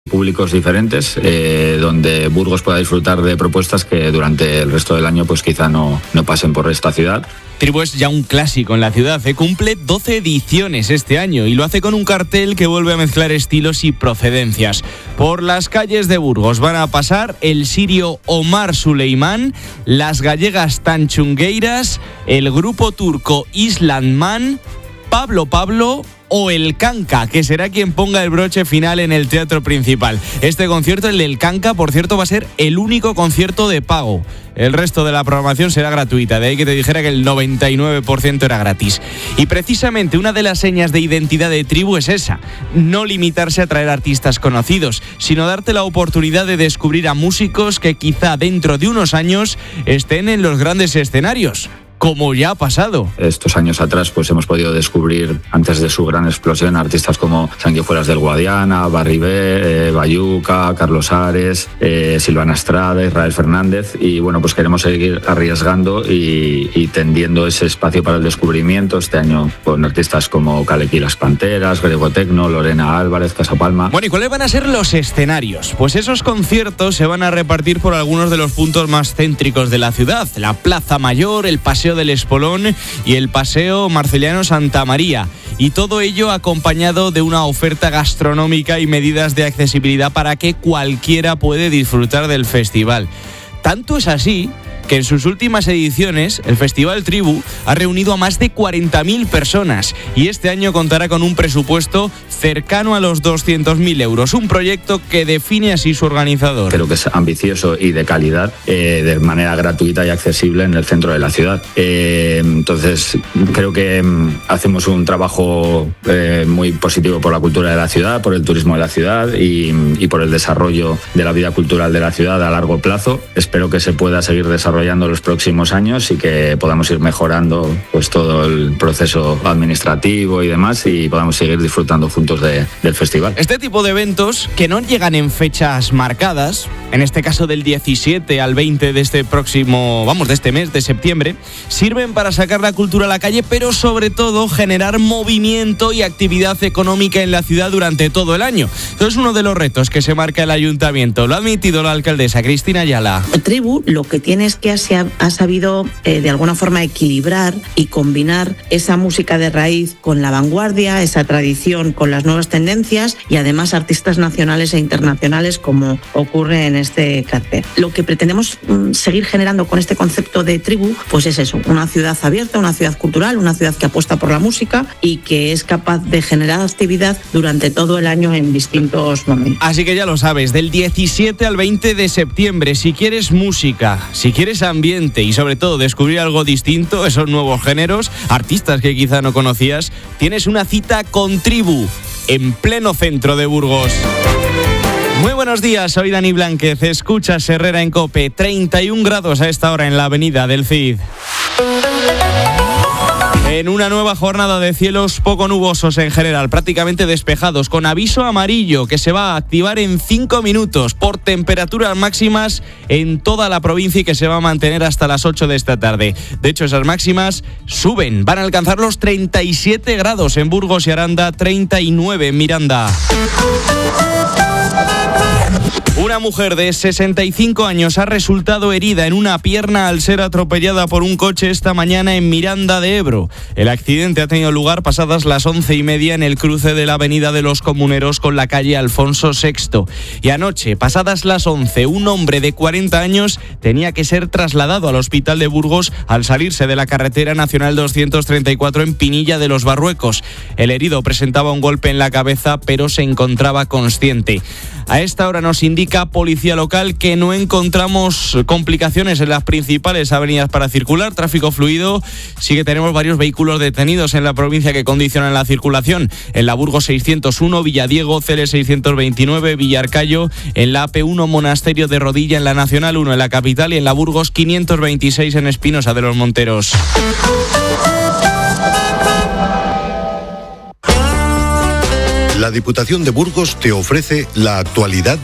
públicos diferentes, donde Burgos pueda disfrutar de propuestas que durante el resto del año pues quizá no pasen por esta ciudad. Tribu es ya un clásico en la ciudad, cumple 12 ediciones este año y lo hace con un cartel que vuelve a mezclar estilos y procedencias. Por las calles de Burgos van a pasar el sirio Omar Suleimán, las gallegas Tanchungueiras, el grupo turco Islandman, Pablo o el Kanka, que será quien ponga el broche final en el teatro principal. Este concierto, el del Kanka, por cierto, va a ser el único concierto de pago. El resto de la programación será gratuita, de ahí que te dijera que el 99% era gratis. Y precisamente una de las señas de identidad de Tribu es esa, no limitarse a traer artistas conocidos, sino darte la oportunidad de descubrir a músicos que quizá dentro de unos años estén en los grandes escenarios, como ya ha pasado. Estos años atrás pues hemos podido descubrir, antes de su gran explosión, artistas como Sanguijuelas del Guadiana, Barry B, Bayuca, Carlos Ares, Silvana Estrada, Israel Fernández, y bueno, pues queremos seguir arriesgando y tendiendo ese espacio para el descubrimiento este año con artistas como Kalequi Las Panteras, Grego Tecno, Lorena Álvarez, Casa Palma. Bueno, ¿y cuáles van a ser los escenarios? Pues esos conciertos se van a repartir por algunos de los puntos más céntricos de la ciudad: la Plaza Mayor, el Paseo del Espolón y el Paseo Marceliano Santa María, y todo ello acompañado de una oferta gastronómica y medidas de accesibilidad para que cualquiera puede disfrutar del festival. Tanto es así que en sus últimas ediciones el Festival Tribu ha reunido a más de 40.000 personas y este año contará con un presupuesto cercano a los 200.000 euros, un proyecto que define así su organizador. Creo que es ambicioso y de calidad, de manera gratuita y accesible en el centro de la ciudad. Entonces creo que hacemos un trabajo muy positivo por la cultura de la ciudad, por el turismo de la ciudad y por el desarrollo de la vida cultural de la ciudad a largo plazo. Espero que se pueda seguir desarrollando los próximos años y que podamos ir mejorando pues todo el proceso administrativo y demás, y podamos seguir disfrutando juntos del festival. Este tipo de eventos que no llegan en fechas marcadas, en este caso del 17 al 20 de este próximo, de este mes de septiembre, sirven para sacar la cultura a la calle, pero sobre todo generar movimiento y actividad económica en la ciudad durante todo el año. Entonces, uno de los retos que se marca el ayuntamiento, lo ha admitido la alcaldesa Cristina Ayala. Tribu lo que tiene es que ha sabido de alguna forma equilibrar y combinar esa música de raíz con la vanguardia, esa tradición con las nuevas tendencias y además artistas nacionales e internacionales, como ocurre en este cartel. Lo que pretendemos seguir generando con este concepto de Tribu pues es eso, una ciudad abierta, una ciudad cultural, una ciudad que apuesta por la música y que es capaz de generar actividad durante todo el año en distintos momentos. Así que ya lo sabes, del 17 al 20 de septiembre, si quieres música, si quieres ambiente y sobre todo descubrir algo distinto, esos nuevos géneros, artistas que quizá no conocías, tienes una cita con Tribu en pleno centro de Burgos. Muy buenos días, soy Dani Blánquez, escuchas Herrera en COPE, 31 grados a esta hora en la avenida del Cid. En una nueva jornada de cielos poco nubosos en general, prácticamente despejados, con aviso amarillo que se va a activar en 5 minutos por temperaturas máximas en toda la provincia y que se va a mantener hasta las 8 de esta tarde. De hecho, esas máximas suben, van a alcanzar los 37 grados en Burgos y Aranda, 39 en Miranda. Una mujer de 65 años ha resultado herida en una pierna al ser atropellada por un coche esta mañana en Miranda de Ebro. El accidente ha tenido lugar pasadas las 11:30 en el cruce de la avenida de los Comuneros con la calle Alfonso VI. Y anoche, pasadas las 11, un hombre de 40 años tenía que ser trasladado al hospital de Burgos al salirse de la carretera nacional 234 en Pinilla de los Barruecos. El herido presentaba un golpe en la cabeza, pero se encontraba consciente. A esta hora nos indica Policía Local que no encontramos complicaciones en las principales avenidas para circular, tráfico fluido. Sí que tenemos varios vehículos detenidos en la provincia que condicionan la circulación. En la Burgos 601, Villadiego, CL 629, Villarcayo, en la AP1 Monasterio de Rodilla, en la Nacional 1 en la capital y en la Burgos 526 en Espinosa de los Monteros. La Diputación de Burgos te ofrece la actualidad